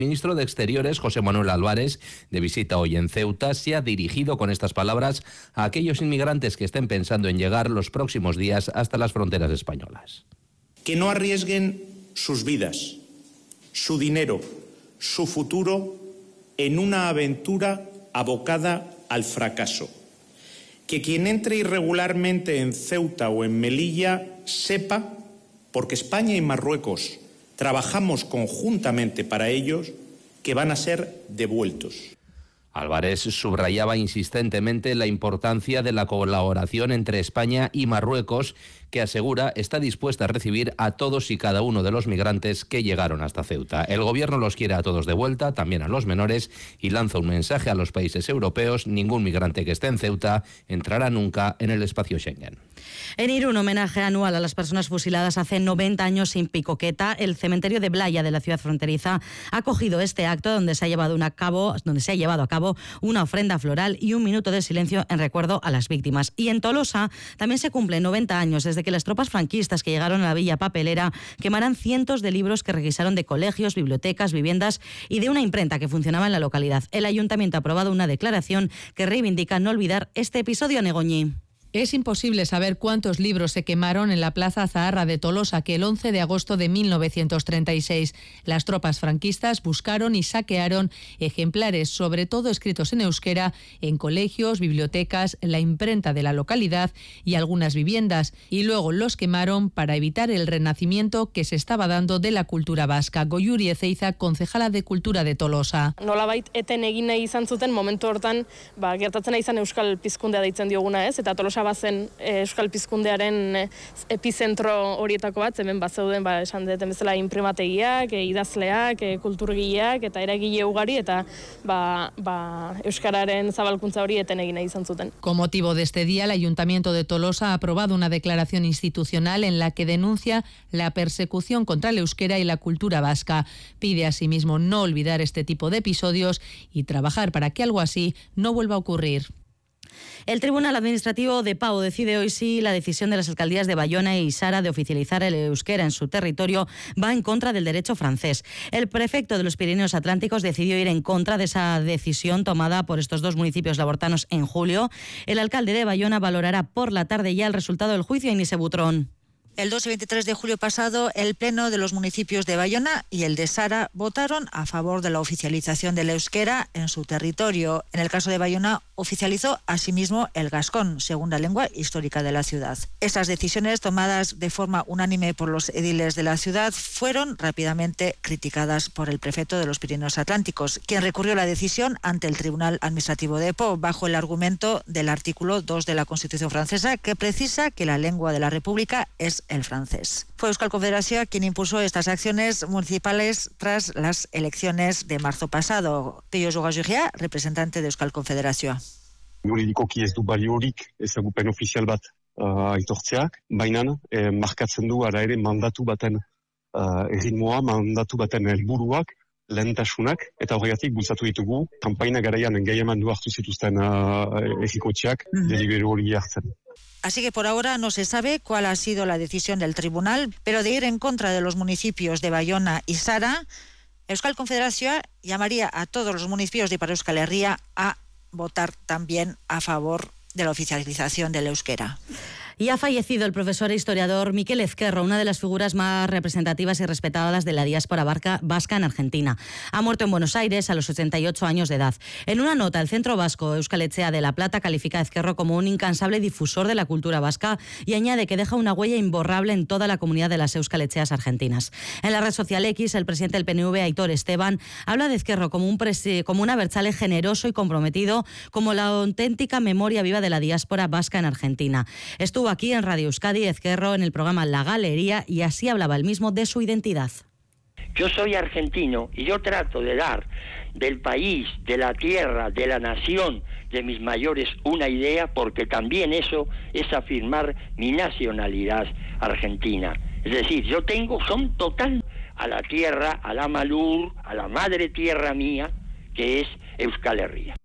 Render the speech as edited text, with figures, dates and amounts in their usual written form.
El ministro de Exteriores, José Manuel Álvarez, de visita hoy en Ceuta, se ha dirigido con estas palabras a aquellos inmigrantes que estén pensando en llegar los próximos días hasta las fronteras españolas. Que no arriesguen sus vidas, su dinero, su futuro en una aventura abocada al fracaso. Que quien entre irregularmente en Ceuta o en Melilla sepa, porque España y Marruecos trabajamos conjuntamente para ellos, que van a ser devueltos. Álvarez subrayaba insistentemente la importancia de la colaboración entre España y Marruecos, que asegura está dispuesta a recibir a todos y cada uno de los migrantes que llegaron hasta Ceuta. El gobierno los quiere a todos de vuelta, también a los menores, y lanza un mensaje a los países europeos: ningún migrante que esté en Ceuta entrará nunca en el espacio Schengen. En Irún, homenaje anual a las personas fusiladas hace 90 años en Picoqueta. El cementerio de Blaya de la ciudad fronteriza ha acogido este acto donde se ha llevado a cabo una ofrenda floral y un minuto de silencio en recuerdo a las víctimas. Y en Tolosa también se cumplen 90 años desde que las tropas franquistas que llegaron a la villa papelera quemaran cientos de libros que requisaron de colegios, bibliotecas, viviendas y de una imprenta que funcionaba en la localidad. El ayuntamiento ha aprobado una declaración que reivindica no olvidar este episodio, Negoñi. Es imposible saber cuántos libros se quemaron en la Plaza Zaharra de Tolosa, que el 11 de agosto de 1936 las tropas franquistas buscaron y saquearon ejemplares, sobre todo escritos en euskera, en colegios, bibliotecas, la imprenta de la localidad y algunas viviendas, y luego los quemaron para evitar el renacimiento que se estaba dando de la cultura vasca. Goyuri Ezeiza, concejala de Cultura de Tolosa. Nolabait eten egin nahi izan zuten momentu hortan, gertatzen izan euskal pizkundea deitzen dioguna, ez? Eta Tolosa bazen euskal pizkundearen epizentro horietako bat, hemen bazeuden esan deten bezala inprimategiak, idazleak, kulturgileak eta eragile ugari, eta euskararen zabalkuntza hori eten egin nahi izan zuten. Con motivo de este día, el Ayuntamiento de Tolosa ha aprobado una declaración institucional en la que denuncia la persecución contra el euskera y la cultura vasca. Pide asimismo no olvidar este tipo de episodios y trabajar para que algo así no vuelva a ocurrir. El Tribunal Administrativo de Pau decide hoy si la decisión de las alcaldías de Bayona y Sara de oficializar el euskera en su territorio va en contra del derecho francés. El prefecto de los Pirineos Atlánticos decidió ir en contra de esa decisión tomada por estos dos municipios labortanos en julio. El alcalde de Bayona valorará por la tarde ya el resultado del juicio. Inise Butrón. El 2 y 23 de julio pasado, el Pleno de los municipios de Bayona y el de Sara votaron a favor de la oficialización del euskera en su territorio. En el caso de Bayona, oficializó asimismo el gascón, segunda lengua histórica de la ciudad. Estas decisiones, tomadas de forma unánime por los ediles de la ciudad, fueron rápidamente criticadas por el prefecto de los Pirineos Atlánticos, quien recurrió la decisión ante el Tribunal Administrativo de Pau, bajo el argumento del artículo 2 de la Constitución francesa, que precisa que la lengua de la República es el francés. Fue Euskal Confederación quien impulsó estas acciones municipales tras las elecciones de marzo pasado. Peio Jogajuria, representante de Euskal Confederación. Juridikoki ez du baliorik ezagupen ofizial bat aitortzeak, baina markatzen du ara ere mandatu baten erritmoa, mandatu baten helburuak, lehentasunak, eta horregatik bultzatu ditugu, kanpaina garaian engaiamendu hartu zituzten errikotxeak deliberu hori hartzen. Así que por ahora no se sabe cuál ha sido la decisión del tribunal, pero de ir en contra de los municipios de Bayona y Sara, Euskal Confederación llamaría a todos los municipios de Ipar Euskal Herria a votar también a favor de la oficialización del euskera. Y ha fallecido el profesor e historiador Miquel Ezquerro, una de las figuras más representativas y respetadas de la diáspora vasca en Argentina. Ha muerto en Buenos Aires a los 88 años de edad. En una nota, el Centro Vasco Euskal Etxea de La Plata califica a Ezquerro como un incansable difusor de la cultura vasca y añade que deja una huella imborrable en toda la comunidad de las Euskal Etxeas argentinas. En la red social X, el presidente del PNV, Aitor Esteban, habla de Ezquerro como un abertzale generoso y comprometido, como la auténtica memoria viva de la diáspora vasca en Argentina. Estuvo aquí en Radio Euskadi Ezquerro en el programa La Galería y así hablaba él mismo de su identidad. Yo soy argentino y yo trato de dar del país, de la tierra, de la nación, de mis mayores una idea, porque también eso es afirmar mi nacionalidad argentina. Es decir, son total a la tierra, a la Malur, a la madre tierra mía, que es Euskal Herria.